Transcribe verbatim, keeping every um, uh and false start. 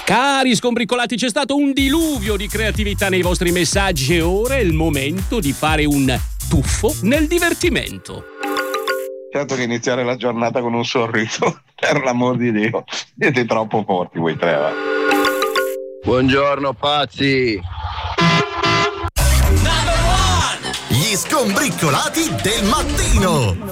Cari scombricolati, c'è stato un diluvio di creatività nei vostri messaggi e ora è il momento di fare un tuffo nel divertimento. Certo che iniziare la giornata con un sorriso, per l'amor di Dio, siete troppo forti voi tre. Va. Buongiorno pazzi. Gli scombricolati del mattino.